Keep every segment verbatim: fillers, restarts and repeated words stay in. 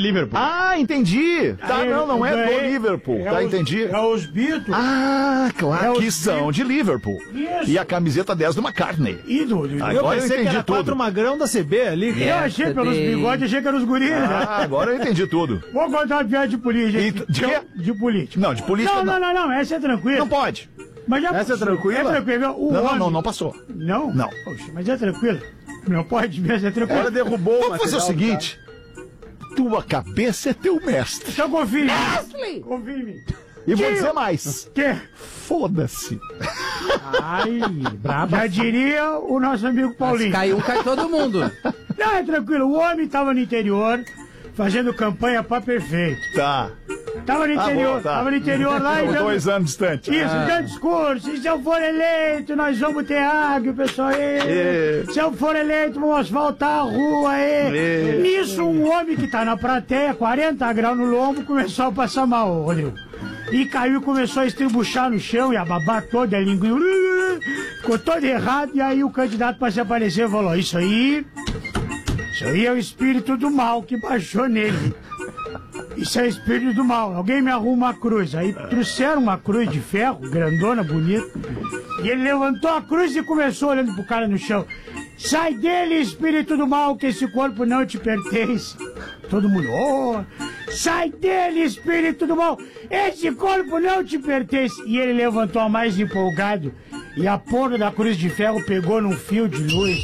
Liverpool. Ah, entendi. Tá, Aí, não, não é daí, do Liverpool. é Tá, os- entendi. É os Beatles. Ah, claro, É os que são de Liverpool. Isso. E a camiseta dez do McCartney. E do, do, Agora Eu eu pensei que entendi era quatro tudo. magrão da C B ali. eu cara. achei Essa pelos tem- bigodes, achei que eram os guris. né? Ah, agora eu entendi tudo. Vou contar uma piada de política. E- aqui. de quê? De política. Não, de política Não, não. não, não, não, essa é tranquila. Não pode. Mas já Essa é passou. tranquila? É tranquila. O Não, não, homem- não, não passou. Não? Não. Poxa, mas é tranquilo. Não pode mesmo, é tranquilo. Ela derrubou o Vamos fazer o material do seguinte. Tua cabeça é teu mestre. Então confia em mim. Confia em mim. E vou Tio. dizer mais. Que? Foda-se. Ai, braba. Já diria o nosso amigo Se Paulinho. cai um, cai todo mundo. Não, é tranquilo. O homem tava no interior fazendo campanha pra prefeito. Tá. Tava no Tá interior, bom, tá. tava no interior lá e Estamos dando, dois anos distante. isso, dando discurso. E se eu for eleito, nós vamos ter água, pessoal. É. E, se eu for eleito, vamos asfaltar a rua. E. É. Nisso, um homem que tá na plateia, quarenta graus no lombo, começou a passar mal, Rodrigo. E caiu e começou a estribuchar no chão e a babar toda a linguinha. Ficou todo errado. E aí o candidato para se aparecer falou: Isso aí. Isso aí é o espírito do mal que baixou nele. Isso é espírito do mal. Alguém me arruma uma cruz. Aí trouxeram uma cruz de ferro, grandona, bonita. E ele levantou a cruz e começou olhando pro cara no chão. Sai dele, espírito do mal, que esse corpo não te pertence. Todo mundo, oh, sai dele, espírito do mal, esse corpo não te pertence. E ele levantou a mais empolgado. E a porra da cruz de ferro pegou num fio de luz.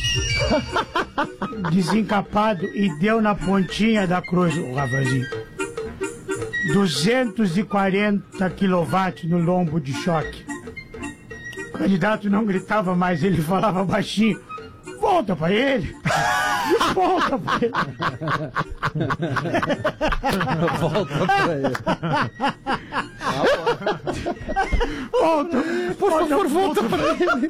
Desencapado e deu na pontinha da cruz, o Rafazinho. duzentos e quarenta quilowatts no lombo de choque. O candidato não gritava mais, ele falava baixinho. Volta pra ele! Volta pra ele! Volta pra ele. Volta! Por favor, volta pra ele!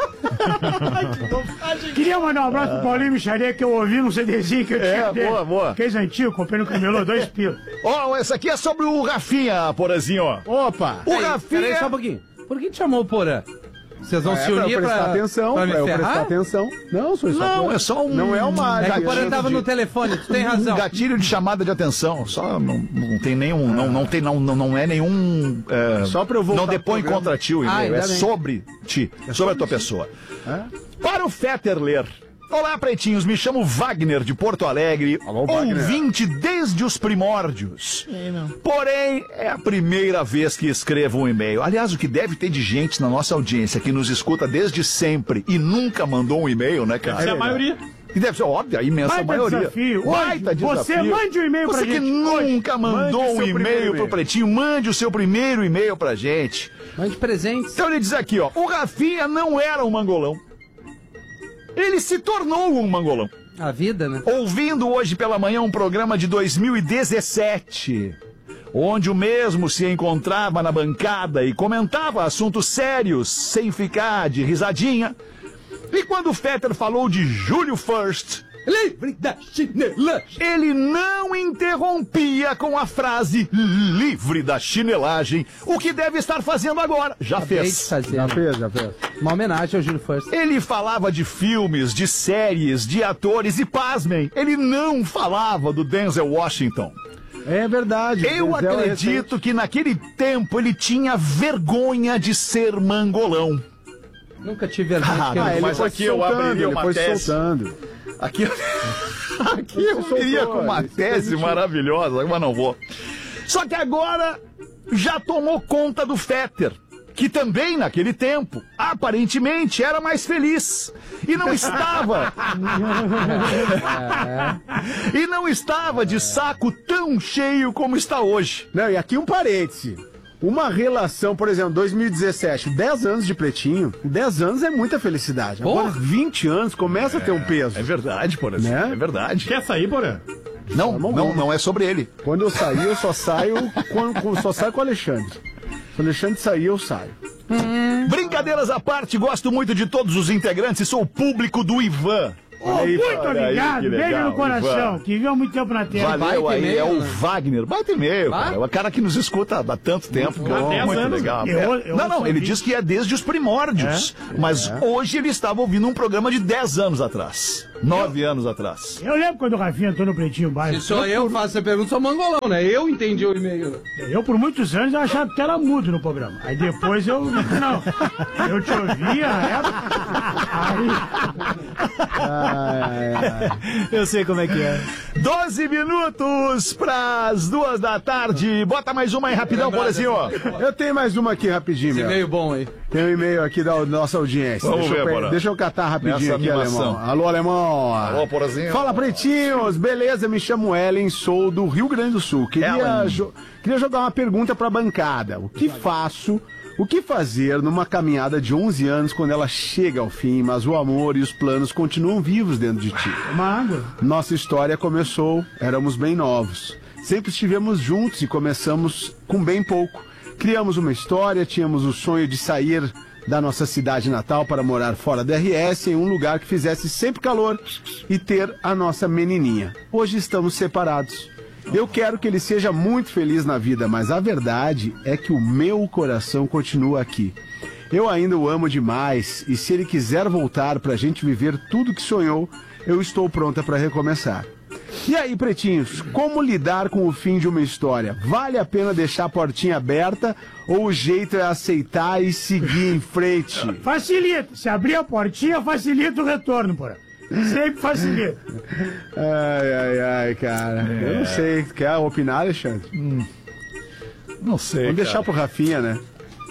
Queria mandar um abraço pro Paulinho Micharia, que eu ouvi num CDzinho que eu tinha É, dele. boa, boa. Que é antigo, comprei no camelô, dois pilos. Ó, essa aqui é sobre o Rafinha, Porazinho, ó. Opa! O Peraí, Rafinha... peraí só um pouquinho. Por que te chamou o Porã? Vocês vão É, se pra eu unir prestar pra, atenção, pra me pra eu prestar ferrar? atenção. Não, sou só Não, pra- é só um... Não é uma... É que o Porã gatilho tava de- no telefone, tu tem razão. Um gatilho de chamada de atenção. Só não, não tem nenhum. Não, não, tem, não, não, não é nenhum. É, Só pra eu voltar Não depõe pro programa. contra ti o Ah, e-mail. ainda é bem. sobre ti. sobre a tua pessoa. Para o Fetter ler. Olá, pretinhos. Me chamo Wagner, de Porto Alegre. Alô, Wagner. Ouvinte desde os primórdios. Porém, é a primeira vez que escrevo um e-mail. Aliás, o que deve ter de gente na nossa audiência que nos escuta desde sempre e nunca mandou um e-mail, né, cara? Essa é a maioria. E deve ser óbvio, a imensa Baita maioria. desafio. Baita Hoje, você desafio. mande um e-mail pra Você que gente. nunca Mande mandou o um seu primeiro e-mail pro e-mail. Pretinho, mande o seu primeiro e-mail pra gente. Mande presentes. Então ele diz aqui, ó, o Rafinha não era um mangolão. Ele se tornou um mangolão. A vida, né? Ouvindo hoje pela manhã um programa de dois mil e dezessete, onde o mesmo se encontrava na bancada e comentava assuntos sérios, sem ficar de risadinha. E quando o Fetter falou de Júlio First, Livre da chinelagem. ele não interrompia com a frase livre da chinelagem, o que deve estar fazendo agora. Já Acabei de fez. fazer. Já fez, já fez. Uma homenagem ao Júlio First. Ele falava de filmes, de séries, de atores e, pasmem, ele não falava do Denzel Washington. É verdade. Eu Denzel é acredito que naquele tempo ele tinha vergonha de ser mangolão. Nunca tive vergonha de Ah, que não, ele- ele mas foi aqui eu soltando, abriria ele uma foi tese. soltando. Aqui, aqui eu soltou, viria com uma ele se tese permitiu. maravilhosa, mas não vou. Só que agora já tomou conta do Fetter, que também naquele tempo, aparentemente, era mais feliz. E não estava. E não estava de saco tão cheio como está hoje. Não, e aqui um parêntese. Uma relação, por exemplo, dois mil e dezessete, dez anos de Pretinho, dez anos é muita felicidade. Agora, vinte anos começa a ter um peso. É verdade, por exemplo. Né? É verdade. Quer sair, Porã? Não, não, não é sobre ele. Quando eu sair, eu só saio com, com- só saio com o Alexandre. Se o Alexandre sair, eu saio. Brincadeiras à parte, gosto muito de todos os integrantes e sou o público do Ivan. Oh, Olha aí, muito olha aí, obrigado, que beijo legal, no coração, Ivan. que viu há muito tempo na terra. Valeu Baita aí, e-mail, é o né? Wagner. Baita e-mail, Vai. cara. É o cara que nos escuta há tanto tempo. Há dez muito anos. legal. Eu- É. eu não, não, ouço ele ouvir. diz que é desde os primórdios. Mas hoje ele estava ouvindo um programa de dez anos atrás. Nove anos atrás. Eu lembro quando o Rafinha entrou no Pretinho Básico. Se só eu faço essa pergunta, sou mangolão, né? Eu entendi o e-mail. Eu, por muitos anos, eu achava que era mudo no programa. Aí depois eu... Não, eu te ouvia na época. Aí... Eu sei como é que é. Doze minutos pras duas da tarde. Bota mais uma aí rapidão, Porazinho. Eu tenho mais uma aqui rapidinho, Esse meu. e-mail bom aí. Tem um e-mail aqui da nossa audiência. Vamos deixa, ver, eu, Porã. pe- deixa eu catar rapidinho Nessa aqui, animação. alemão. Alô, alemão. Alô, Porazinho. Fala, pretinhos. Beleza, me chamo Ellen, sou do Rio Grande do Sul. Queria, Ellen. jo- queria jogar uma pergunta pra bancada. O que faço, o que fazer numa caminhada de onze anos quando ela chega ao fim, mas o amor e os planos continuam vivos dentro de ti? Uma água. Nossa história começou, éramos bem novos. Sempre estivemos juntos e começamos com bem pouco. Criamos uma história, tínhamos o sonho de sair da nossa cidade natal para morar fora da R S, em um lugar que fizesse sempre calor e ter a nossa menininha. Hoje estamos separados. Eu quero que ele seja muito feliz na vida, mas a verdade é que o meu coração continua aqui. Eu ainda o amo demais e se ele quiser voltar pra gente viver tudo que sonhou, eu estou pronta para recomeçar. E aí, pretinhos, como lidar com o fim de uma história? Vale a pena deixar a portinha aberta ou o jeito é aceitar e seguir em frente? Facilita. Se abrir a portinha, facilita o retorno, porra. Sempre facilita. Ai, ai, ai, cara. Eu não sei. Quer opinar, Alexandre? Não sei. Vamos deixar pro Rafinha, né?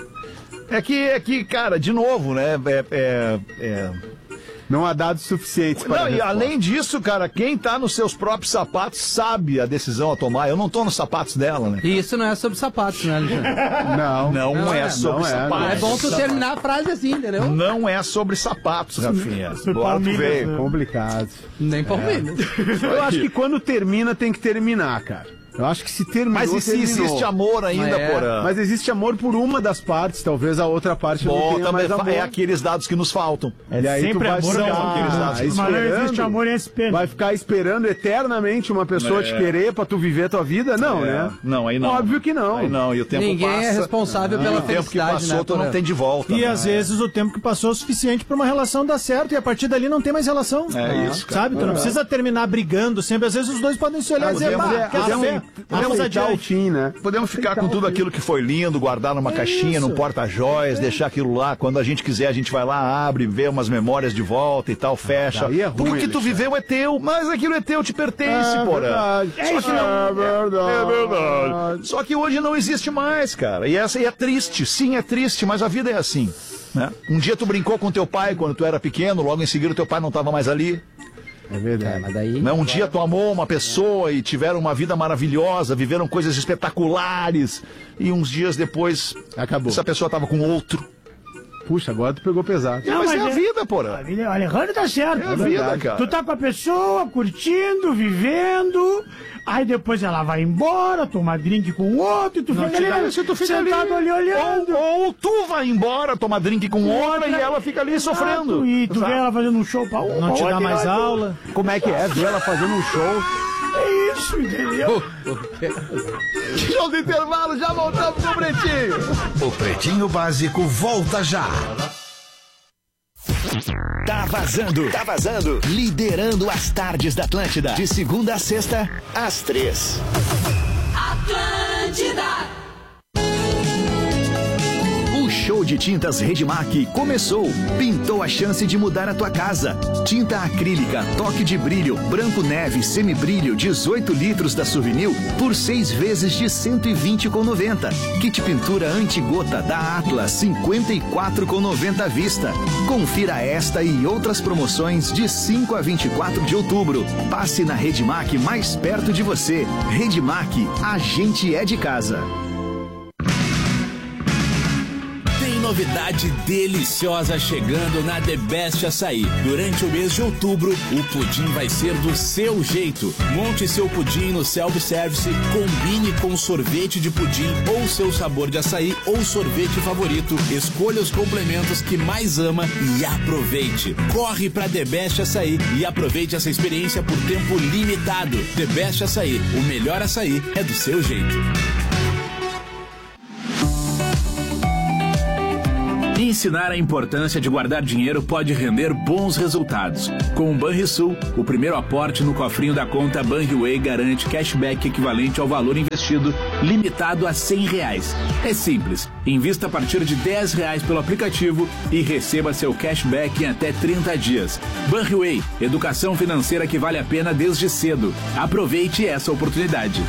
É que, é que, cara, de novo, né? É, é, é... Não há dados suficientes para Não, a e resposta. além disso, cara, quem tá nos seus próprios sapatos sabe a decisão a tomar. Eu não tô nos sapatos dela, né? E isso não é sobre sapatos, né, Alexandre? Não. Não, Não é, é, sobre não é, sapatos. não É bom tu terminar a frase assim, entendeu? Não é sobre sapatos, Rafinha. Sobre Agora tu Palmeiras, veio. né? Complicado. Nem Palmeiras. Eu acho que quando termina, tem que terminar, cara. Eu acho que se terminou, Mas e se terminou. existe amor ainda, Mas é. Porã? Mas existe amor por uma das partes, talvez a outra parte não Bom, tenha também mais amor. é aqueles dados que nos faltam. E aí Sempre tu vai amor, ficar não, aqueles dados. Mas não existe esperando, amor em S P. vai ficar esperando eternamente uma pessoa É. te querer pra tu viver a tua vida? Não, É. né? Não, aí não. Óbvio que não. Aí não, e o tempo Ninguém passa. é responsável e pela o tempo que felicidade, passou, né, tu não Porã? tem de volta. E né? às vezes o tempo que passou é o suficiente pra uma relação dar certo e a partir dali não tem mais relação. É isso, cara. Sabe? Tu não precisa terminar brigando sempre. Às vezes os dois podem se olhar e dizer, podemos- bah, quer Podemos- saber? podemos Vamos aceitar o adiante. Tim, né? Podemos ficar com tudo aquilo que foi lindo, guardar numa caixinha, num porta-joias, deixar aquilo lá. Quando a gente quiser, a gente vai lá, abre, vê umas memórias de volta e tal, fecha. Daí é ruim, Porque o que tu Alexandre. viveu é teu, mas aquilo é teu, te pertence, É porra. verdade. É isso, não. É verdade. É verdade. Só que hoje não existe mais, cara. E essa aí é triste. Sim, é triste, mas a vida é assim. Né? Um dia tu brincou com teu pai quando tu era pequeno, logo em seguida teu pai não estava mais ali. É verdade. Mas daí... Né? Um dia tu amou uma pessoa e tiveram uma vida maravilhosa, viveram coisas espetaculares. E uns dias depois, Acabou. essa pessoa estava com outro. Puxa, agora tu pegou pesado. Não, mas, mas é a é- vida, porra. O Alejandro tá certo. É a né? vida, cara. Tu tá com a pessoa, curtindo, vivendo, aí depois ela vai embora, toma drink com o outro, e tu fica te dá ali, isso, tu fica sentado ali, olhando. Ou, ou tu vai embora, tomar drink com outra e ela fica ali Exato, sofrendo. E tu Exato. vê ela fazendo um show pra um, Não pra te dá outro, mais e ela- aula. Como é que é ver ela fazendo um show? É isso, entendeu? Show do intervalo, já voltamos com o Pretinho. O Pretinho Básico volta já. Tá vazando, tá vazando. Liderando as tardes da Atlântida. De segunda a sexta, às três. Atlântida. O show de tintas Redmac começou. Pintou a chance de mudar a tua casa. Tinta acrílica, toque de brilho, branco neve, semibrilho, dezoito litros da Souvenir por seis vezes de cento e vinte reais e noventa centavos. Kit pintura anti-gota da Atlas, cinquenta e quatro reais e noventa centavos à vista. Confira esta e outras promoções de cinco a vinte e quatro de outubro. Passe na Redmac mais perto de você. Redmac, a gente é de casa. Novidade deliciosa chegando na The Best Açaí. Durante o mês de outubro, o pudim vai ser do seu jeito. Monte seu pudim no self-service, combine com sorvete de pudim ou seu sabor de açaí ou sorvete favorito. Escolha os complementos que mais ama e aproveite. Corre pra The Best Açaí e aproveite essa experiência por tempo limitado. The Best Açaí, o melhor açaí é do seu jeito. Ensinar a importância de guardar dinheiro pode render bons resultados. Com o Banrisul, o primeiro aporte no cofrinho da conta Banriway garante cashback equivalente ao valor investido, limitado a cem reais. É simples, invista a partir de dez reais pelo aplicativo e receba seu cashback em até trinta dias. Banriway, educação financeira que vale a pena desde cedo. Aproveite essa oportunidade.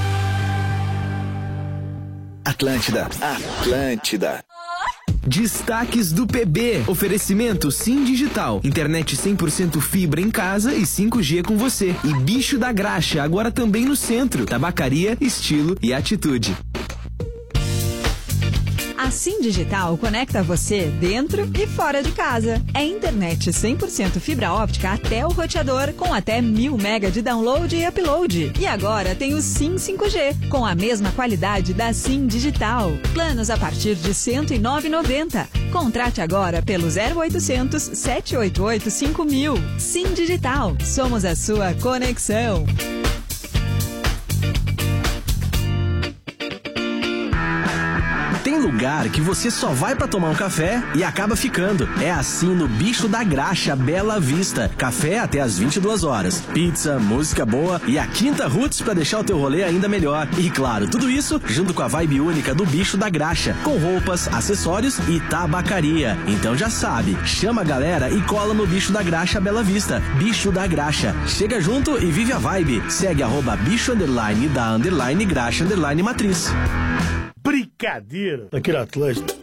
Atlântida, Atlântida. Destaques do P B. Oferecimento Sim Digital. Internet cem por cento fibra em casa e cinco G com você. E Bicho da Graxa, agora também no centro. Tabacaria, estilo e atitude. A Sim Digital conecta você dentro e fora de casa. É internet cem por cento fibra óptica até o roteador, com até mil mega de download e upload. E agora tem o Sim cinco G, com a mesma qualidade da Sim Digital. Planos a partir de cento e nove reais e noventa centavos. Contrate agora pelo zero oitocentos, sete oito oito, cinco mil. Sim Digital, somos a sua conexão. Tem lugar que você só vai pra tomar um café e acaba ficando. É assim no Bicho da Graxa, Bela Vista. Café até às vinte e duas horas. Pizza, música boa e a Quinta Roots pra deixar o teu rolê ainda melhor. E claro, tudo isso junto com a vibe única do Bicho da Graxa, com roupas, acessórios e tabacaria. Então já sabe, chama a galera e cola no Bicho da Graxa, Bela Vista. Bicho da Graxa. Chega junto e vive a vibe. Segue arroba bicho underline da underline graxa underline matriz. Brincadeira daquele Atlântico.